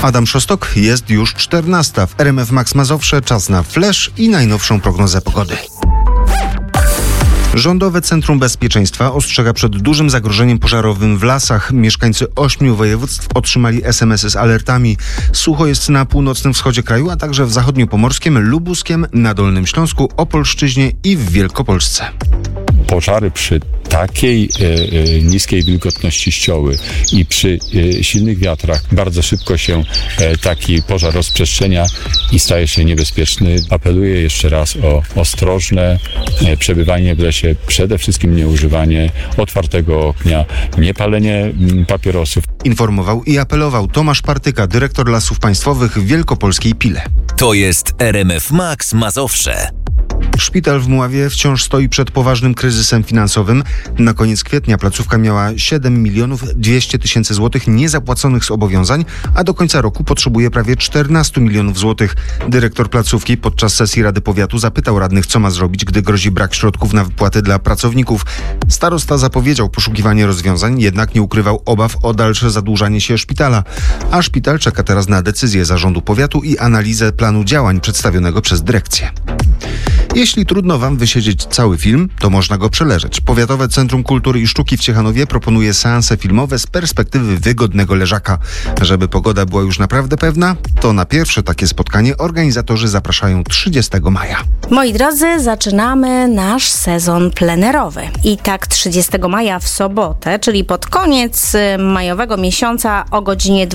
Adam Szostok, jest już 14. W RMF Max Mazowsze czas na flash i najnowszą prognozę pogody. Rządowe Centrum Bezpieczeństwa ostrzega przed dużym zagrożeniem pożarowym w lasach. Mieszkańcy 8 województw otrzymali SMS-y z alertami. Sucho jest na północnym wschodzie kraju, a także w zachodniopomorskim, lubuskiem, na Dolnym Śląsku, Opolszczyźnie i w Wielkopolsce. Pożary przy takiej niskiej wilgotności ścioły i przy silnych wiatrach bardzo szybko się taki pożar rozprzestrzenia i staje się niebezpieczny. Apeluję jeszcze raz o ostrożne przebywanie w lesie, przede wszystkim nieużywanie otwartego ognia, niepalenie papierosów. Informował i apelował Tomasz Partyka, dyrektor Lasów Państwowych w Wielkopolskiej Pile. To jest RMF Max Mazowsze. Szpital w Mławie wciąż stoi przed poważnym kryzysem finansowym. Na koniec kwietnia placówka miała 7 200 000 złotych niezapłaconych zobowiązań, a do końca roku potrzebuje prawie 14 milionów złotych. Dyrektor placówki podczas sesji Rady Powiatu zapytał radnych, co ma zrobić, gdy grozi brak środków na wypłaty dla pracowników. Starosta zapowiedział poszukiwanie rozwiązań, jednak nie ukrywał obaw o dalsze zadłużanie się szpitala. A szpital czeka teraz na decyzję zarządu powiatu i analizę planu działań przedstawionego przez dyrekcję. Jeśli trudno wam wysiedzieć cały film, to można go przeleżeć. Powiatowe Centrum Kultury i Sztuki w Ciechanowie proponuje seanse filmowe z perspektywy wygodnego leżaka. Żeby pogoda była już naprawdę pewna, to na pierwsze takie spotkanie organizatorzy zapraszają 30 maja. Moi drodzy, zaczynamy nasz sezon plenerowy. I tak 30 maja w sobotę, czyli pod koniec majowego miesiąca o godzinie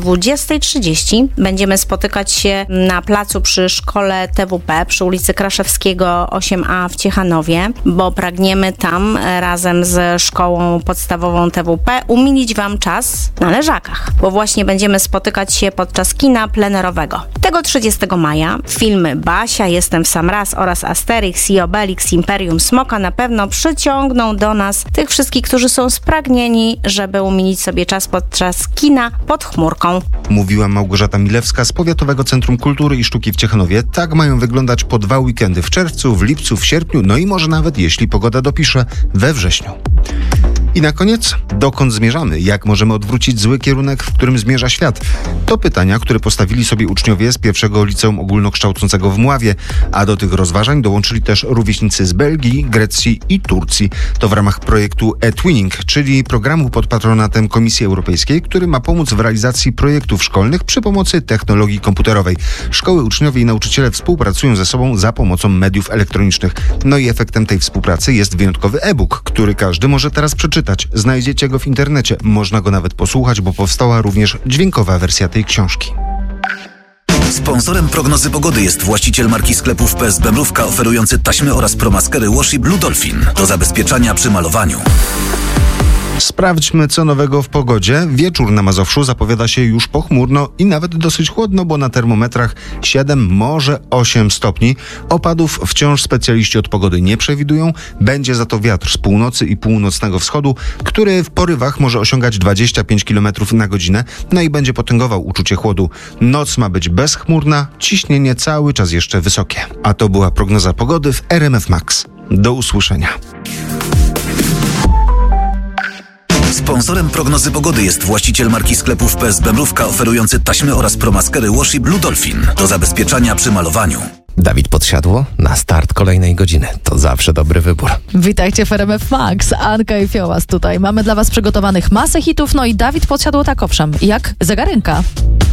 20:30 będziemy spotykać się na placu przy szkole TWP przy ulicy Kraszewskiego 8A w Ciechanowie, bo pragniemy tam razem ze szkołą podstawową TWP umilić wam czas na leżakach, bo właśnie będziemy spotykać się podczas kina plenerowego. Tego 30 maja filmy Basia, Jestem w sam raz oraz Asterix i Obelix Imperium Smoka na pewno przyciągną do nas tych wszystkich, którzy są spragnieni, żeby umilić sobie czas podczas kina pod chmurką. Mówiła Małgorzata Milewska z Powiatowego Centrum Kultury i Sztuki w Ciechanowie. Tak mają wyglądać po 2 weekendy w czerwcu, w lipcu, w sierpniu, no i może nawet, jeśli pogoda dopisze, we wrześniu. I na koniec, dokąd zmierzamy? Jak możemy odwrócić zły kierunek, w którym zmierza świat? To pytania, które postawili sobie uczniowie z pierwszego liceum ogólnokształcącego w Mławie, a do tych rozważań dołączyli też rówieśnicy z Belgii, Grecji i Turcji. To w ramach projektu e-Twinning, czyli programu pod patronatem Komisji Europejskiej, który ma pomóc w realizacji projektów szkolnych przy pomocy technologii komputerowej. Szkoły, uczniowie i nauczyciele współpracują ze sobą za pomocą mediów elektronicznych. No i efektem tej współpracy jest wyjątkowy e-book, który każdy może teraz przeczytać. Znajdziecie go w internecie. Można go nawet posłuchać, bo powstała również dźwiękowa wersja tej książki. Sponsorem prognozy pogody jest właściciel marki sklepów PSB Mrówka oferujący taśmy oraz promaskery Washi Blue Dolphin do zabezpieczania przy malowaniu. Sprawdźmy, co nowego w pogodzie. Wieczór na Mazowszu zapowiada się już pochmurno i nawet dosyć chłodno, bo na termometrach 7, może 8 stopni. Opadów wciąż specjaliści od pogody nie przewidują. Będzie za to wiatr z północy i północnego wschodu, który w porywach może osiągać 25 km na godzinę, no i będzie potęgował uczucie chłodu. Noc ma być bezchmurna, ciśnienie cały czas jeszcze wysokie. A to była prognoza pogody w RMF Max. Do usłyszenia. Sponsorem prognozy pogody jest właściciel marki sklepów PSB Mrówka oferujący taśmy oraz promaskery Washi Blue Dolphin do zabezpieczania przy malowaniu. Dawid Podsiadło na start kolejnej godziny. To zawsze dobry wybór. Witajcie w RMF Max. Anka i Fiołas tutaj. Mamy dla was przygotowanych masę hitów, no i Dawid Podsiadło tak owszem, jak zegarynka.